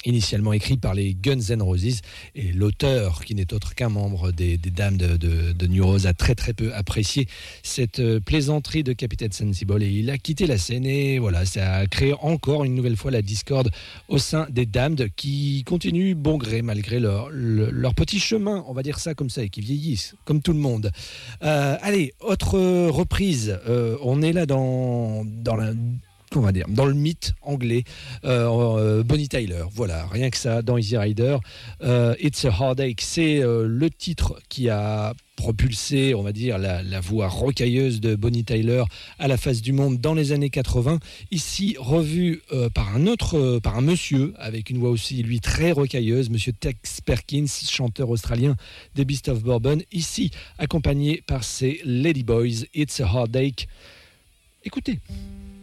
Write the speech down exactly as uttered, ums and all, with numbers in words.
initialement écrit par les Guns N' Roses, et l'auteur, qui n'est autre qu'un membre des, des Dames de, de, de New Rose, a très très peu apprécié cette euh, plaisanterie de Captain Sensible, et il a quitté la scène, et voilà, ça a créé encore une nouvelle fois la discorde au sein des Damned, qui continuent bon gré malgré leur, leur, leur petit chemin, on va dire ça comme ça, et qui vieillissent comme tout le monde. Euh, allez, autre reprise, euh, on est là dans, dans la... on va dire, dans le mythe anglais, euh, euh, Bonnie Tyler, voilà, rien que ça, dans Easy Rider. Euh, It's a Heartache, c'est euh, le titre qui a propulsé, on va dire, la, la voix rocailleuse de Bonnie Tyler à la face du monde dans les années quatre-vingts. Ici, revu euh, par un autre, euh, par un monsieur, avec une voix aussi, lui, très rocailleuse, monsieur Tex Perkins, chanteur australien des Beasts of Bourbon. Ici, accompagné par ses Lady Boys, It's a Heartache. Écoutez.